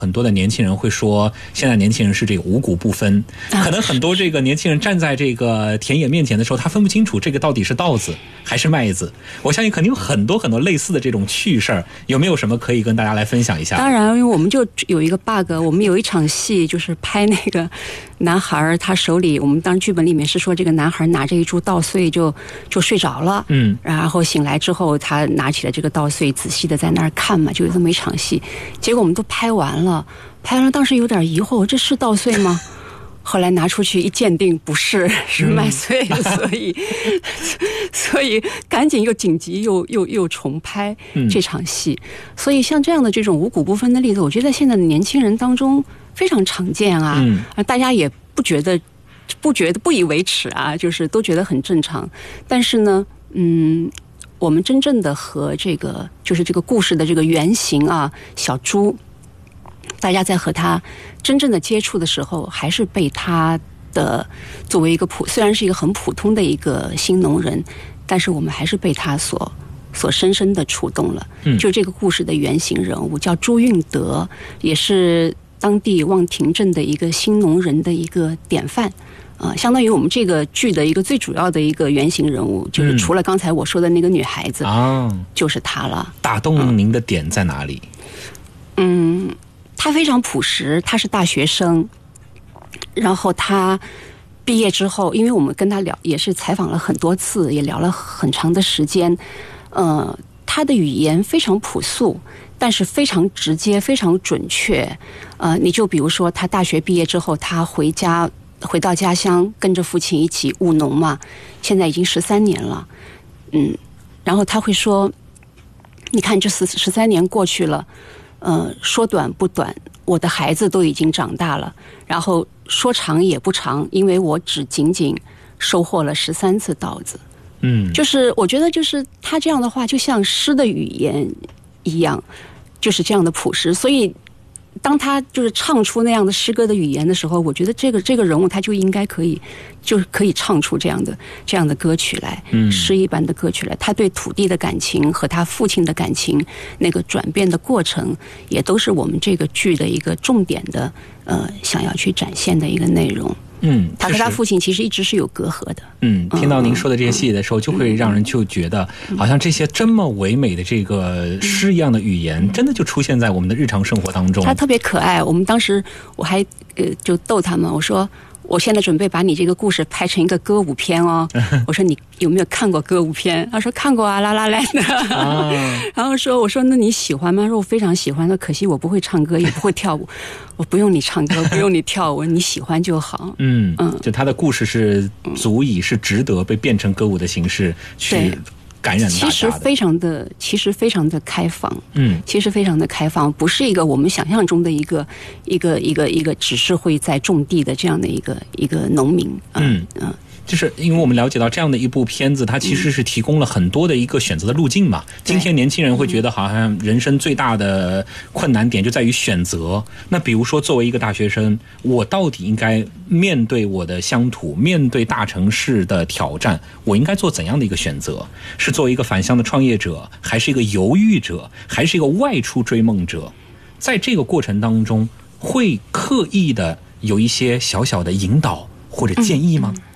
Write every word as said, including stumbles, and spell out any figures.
很多的年轻人会说，现在年轻人是这个五谷不分，可能很多这个年轻人站在这个田野面前的时候，他分不清楚这个到底是稻子还是麦子。我相信肯定有很多很多类似的这种趣事儿，有没有什么可以跟大家来分享一下？ 当然，因为我们就有一个 bug， 我们有一场戏就是拍那个男孩，他手里，我们当时剧本里面是说这个男孩拿着一株稻穗就就睡着了，嗯，然后醒来之后，他拿起了这个稻穗，仔细的在那儿看嘛，就有这么一场戏。结果我们都拍完了。拍完了，当时有点疑惑，这是稻穗吗？后来拿出去一鉴定，不是，是麦穗，嗯、所以所以赶紧又紧急又又又重拍这场戏。嗯、所以像这样的这种五谷不分的例子，我觉得在现在的年轻人当中非常常见啊，嗯、大家也不觉得不觉得不以为耻啊，就是都觉得很正常。但是呢，嗯。我们真正的和这个就是这个故事的这个原型啊，小猪，大家在和他真正的接触的时候，还是被他的作为一个普，虽然是一个很普通的一个新农人，但是我们还是被他所所深深的触动了。嗯，就这个故事的原型人物叫朱运德，也是当地望亭镇的一个新农人的一个典范。呃，相当于我们这个剧的一个最主要的一个原型人物，就是除了刚才我说的那个女孩子，嗯、就是她了。 打动您的点在哪里？ 嗯，她非常朴实，她是大学生，然后她毕业之后，因为我们跟她聊，也是采访了很多次，也聊了很长的时间。呃，她的语言非常朴素，但是非常直接，非常准确。呃，你就比如说，她大学毕业之后，她回家。回到家乡，跟着父亲一起务农嘛，现在已经十三年了，嗯，然后他会说，你看这十十三年过去了，呃，说短不短，我的孩子都已经长大了，然后说长也不长，因为我只仅仅收获了十三次稻子，嗯，就是我觉得就是他这样的话，就像诗的语言一样，就是这样的朴实，所以。当他就是唱出那样的诗歌的语言的时候，我觉得这个这个人物他就应该可以，就是可以唱出这样的这样的歌曲来，嗯，诗一般的歌曲来。他对土地的感情和他父亲的感情那个转变的过程，也都是我们这个剧的一个重点的呃想要去展现的一个内容。嗯，他和他父亲其实一直是有隔阂的。 嗯，听到您说的这些细节的时候，就会让人就觉得，好像这些这么唯美的这个诗一样的语言，真的就出现在我们的日常生活当中。 他特别可爱。我们当时我还呃就逗他们，我说我现在准备把你这个故事拍成一个歌舞片哦。我说你有没有看过歌舞片？他说看过啊，啦啦啦的。啊、然后说我说那你喜欢吗？说我非常喜欢。说可惜我不会唱歌，也不会跳舞。我不用你唱歌，不用你跳舞，你喜欢就好。嗯嗯，就他的故事是足以是值得被变成歌舞的形式去感染大家的。 其实非常的，其实非常的开放。嗯，其实非常的开放，不是一个我们想象中的一个一个一个一个只是会在种地的这样的一个一个农民。嗯嗯。 就是因为我们了解到这样的一部片子，它其实是提供了很多的一个选择的路径嘛。今天年轻人会觉得好像人生最大的困难点就在于选择。那比如说作为一个大学生，我到底应该面对我的乡土，面对大城市的挑战，我应该做怎样的一个选择？是作为一个返乡的创业者，还是一个犹豫者，还是一个外出追梦者？在这个过程当中，会刻意的有一些小小的引导或者建议吗？嗯嗯